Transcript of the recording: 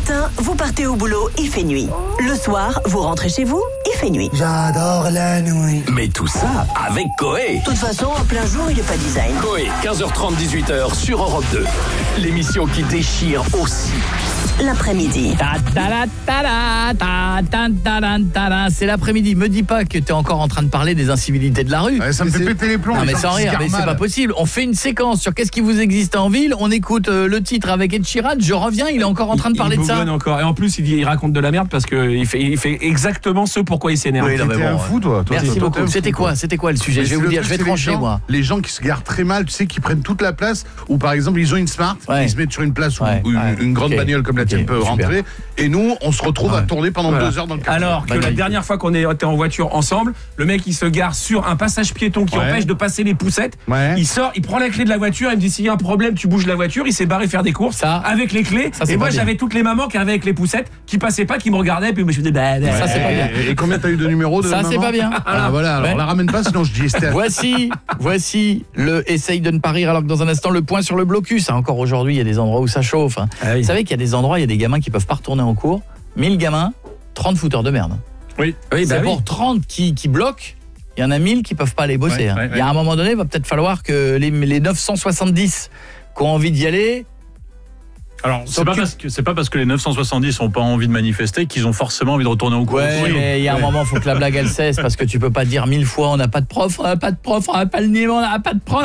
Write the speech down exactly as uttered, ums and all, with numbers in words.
matin, vous partez au boulot, il fait nuit. Le soir, vous rentrez chez vous, il fait nuit. J'adore la nuit. Mais tout ça avec Coé. De toute façon, en plein jour, il est pas design. Coé, quinze heures trente, dix-huit heures sur Europe deux. L'émission qui déchire aussi. L'après-midi. Ta ta la ta la ta ta ta la ta la. C'est l'après-midi. Me dis pas que t'es encore en train de parler des incivilités de la rue. Ouais, ça me fait péter les plombs. Non les mais gens sans qui se rire, garent mais c'est mal. pas possible. On fait une séquence sur qu'est-ce qui vous existe en ville. On écoute euh, le titre avec Ed Sheeran. Je reviens, il est encore en train de parler il de ça. bougonne encore. Et en plus, il, dit, il raconte de la merde parce qu'il fait, il fait exactement ce pourquoi il s'énerve. Oui, non, mais T'es bon, un fou, toi. Toi, Merci toi, toi, t'es beaucoup. un C'était fou, quoi toi. C'était quoi le sujet? Mais Je vais c'est vous le dire, truc, je vais c'est trancher les gens, moi. Les gens qui se garent très mal, tu sais, qui prennent toute la place, ou par exemple, ils ont une Smart, Ouais. ils se mettent sur une place où, Ouais. où une, Ouais. une grande Ok. bagnole comme la Ok, tienne peut super. rentrer, et nous, on se retrouve à Ouais. tourner pendant Voilà. deux heures dans le quartier. Alors que la Banalité. dernière fois qu'on était en voiture ensemble, le mec il se gare sur un passage piéton qui Ouais. empêche de passer les poussettes. Ouais. Il sort, il prend la clé de la voiture, il me dit s'il y a un problème, tu bouges la voiture. Il s'est barré faire des courses Ça, avec les clés. ça, c'est et moi pas bien. j'avais toutes les mamans qui arrivaient avec les poussettes, qui passaient pas, qui me regardaient, puis je me suis dit bah, bah, Ça, c'est pas bien. Et, et combien t'as eu de numéros de Ça maman c'est pas bien. Ah voilà, alors Ouais. la ramène pas, sinon je dis Esther. Voici, voici le essaye de ne pas rire alors que dans un instant le point sur le blocus. Hein, encore aujourd'hui, il y a des endroits où ça chauffe. Hein. Ah oui. Vous savez qu'il y a des endroits, il y a des gamins qui peuvent pas retourner en cours. mille gamins, trente fouteurs de merde. Oui, oui, bah C'est oui. pour trente qui, qui bloquent. Il y en a mille qui peuvent pas aller bosser. Ouais, hein. ouais, Il y a ouais. un moment donné, il va peut-être falloir que les, les neuf cent soixante-dix qui ont envie d'y aller. Alors, c'est pas, S'occupe- parce que, c'est pas parce que les neuf cent soixante-dix n'ont pas envie de manifester qu'ils ont forcément envie de retourner au cours. Ouais, Oui. mais il y a un Ouais. moment, il faut que la blague elle cesse parce que tu peux pas dire mille fois on n'a pas de prof, on n'a pas de prof, on n'a pas le niveau, on n'a pas de prof.